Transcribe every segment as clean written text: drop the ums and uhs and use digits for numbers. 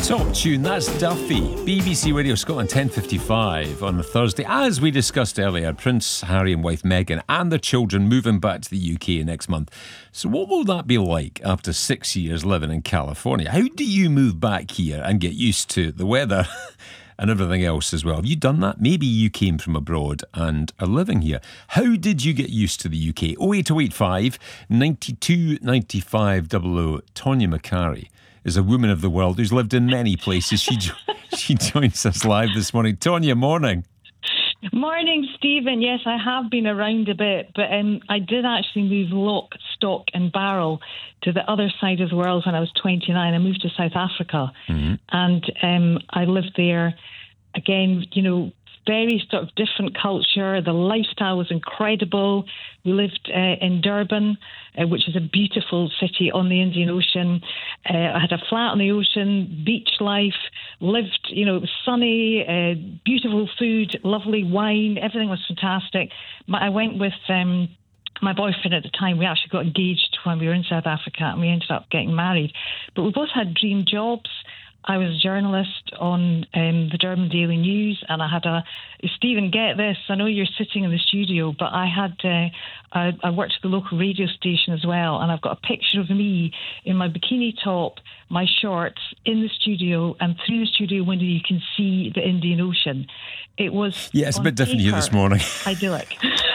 Top tune, that's Duffy. BBC Radio Scotland 10:55 on the Thursday. As we discussed earlier, Prince Harry and wife Meghan and their children moving back to the UK next month. So what will that be like after 6 years living in California? How do you move back here and get used to the weather and everything else as well? Have you done that? Maybe you came from abroad and are living here. How did you get used to the UK? 08085 92 95 00. Tonya Macari is a woman of the world who's lived in many places. She joins us live this morning. Tonya, morning. Morning, Stephen. Yes, I have been around a bit, but I did actually move lock, stock and barrel to the other side of the world when I was 29. I moved to South Africa, and I lived there. Again, very sort of different culture. The lifestyle was incredible. We lived in Durban, which is a beautiful city on the Indian Ocean. I had a flat on the ocean, beach life, lived, it was sunny, beautiful food, lovely wine. Everything was fantastic. I went with my boyfriend at the time. We actually got engaged when we were in South Africa, and we ended up getting married. But we both had dream jobs. I was a journalist on the Durban Daily News, and I had Stephen, get this, I know you're sitting in the studio, but I worked at the local radio station as well, and I've got a picture of me in my bikini top, my shorts, in the studio, and through the studio window you can see the Indian Ocean. It was... Yeah, it's a bit different here this morning. Idyllic.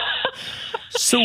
So,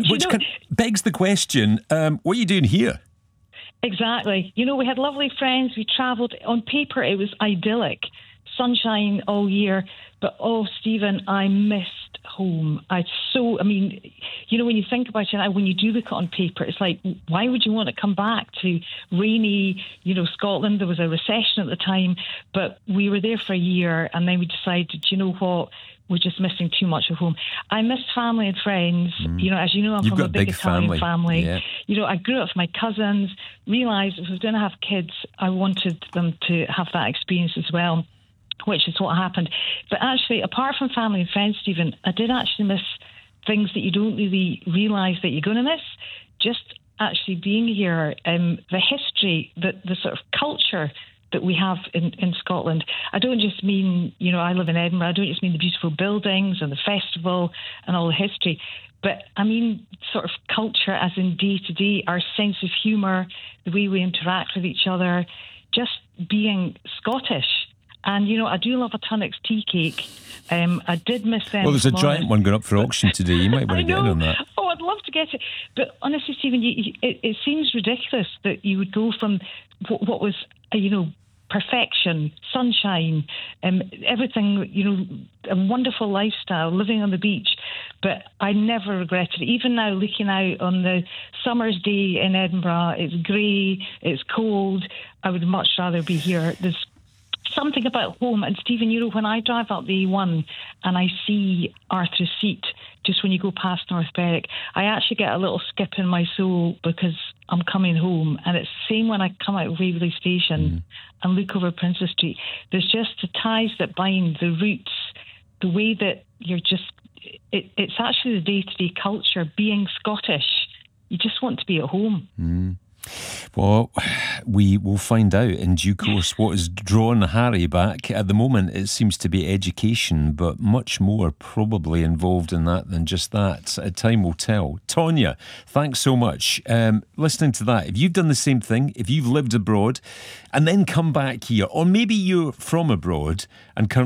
begs the question, what are you doing here? Exactly. We had lovely friends. We travelled. On paper, it was idyllic. Sunshine all year. But, Stephen, I missed home. when you think about it, when you do look at it on paper, it's like, why would you want to come back to rainy, Scotland? There was a recession at the time, but we were there for a year, and then we decided, you know what? We're just missing too much of home. I miss family and friends. As you know, I'm from a big Italian family. Yeah. I grew up with my cousins, realised if I was going to have kids, I wanted them to have that experience as well, which is what happened. But actually, apart from family and friends, Stephen, I did actually miss things that you don't really realise that you're going to miss. Just actually being here, the history, the sort of culture that we have in Scotland. I don't just mean, I live in Edinburgh, I don't just mean the beautiful buildings and the festival and all the history, but I mean sort of culture as in day to day, our sense of humour, the way we interact with each other, just being Scottish. And, I do love a Tunnocks tea cake. I did miss them. Well, there's a giant one going up for auction today. You might want to get in on that. Oh, I'd love to get it. But honestly, Stephen, it seems ridiculous that you would go from what was, perfection, sunshine, everything, a wonderful lifestyle, living on the beach. But I never regretted it. Even now, looking out on the summer's day in Edinburgh, it's grey, it's cold. I would much rather be here. There's something about home. And Stephen, when I drive up the A1 and I see Arthur's Seat, just when you go past North Berwick, I actually get a little skip in my soul because I'm coming home. And it's the same when I come out of Waverley Station and look over Princess Street. There's just the ties that bind, the roots, the way that you're just... It's actually the day-to-day culture, being Scottish. You just want to be at home. Well, we will find out in due course what has drawn Harry back. At the moment, it seems to be education, but much more probably involved in that than just that. Time will tell. Tonya, thanks so much. Listening to that, if you've done the same thing, if you've lived abroad and then come back here, or maybe you're from abroad and